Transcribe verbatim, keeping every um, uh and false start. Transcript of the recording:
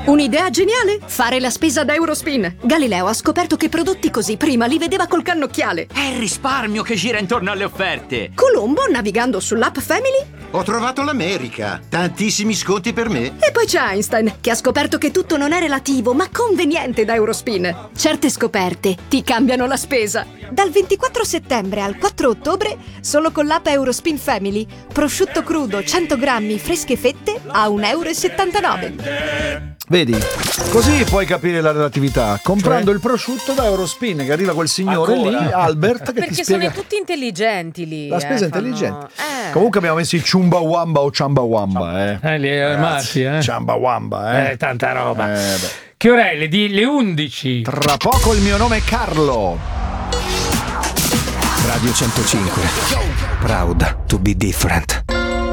Un'idea geniale? Fare la spesa da Eurospin. Galileo ha scoperto che prodotti così prima li vedeva col cannocchiale. È il risparmio che gira intorno alle offerte. Colombo, navigando sull'app Family. Ho trovato l'America. Tantissimi sconti per me. E poi c'è Einstein, che ha scoperto che tutto non è relativo, ma conveniente da Eurospin. Certe scoperte ti cambiano la spesa. Dal ventiquattro settembre al quattro ottobre, solo con l'app Eurospin Family, prosciutto crudo cento grammi fresche fette a un euro e settantanove. Vedi? Così puoi capire la relatività. Comprando cioè? il prosciutto da Eurospin, che arriva quel signore Ancora? lì, Albert, che Perché ti spiega... sono tutti intelligenti lì. La spesa eh, è intelligente. fanno... eh. Comunque abbiamo messo il Chumbawamba o Ciambawamba, eh. Eh, lì è Marti, eh. Ciambawamba, eh. Eh, tanta roba. Eh, beh. Che ore è? Le, di, le undici. Tra poco il mio nome è Carlo. Radio centocinque. Proud to be different.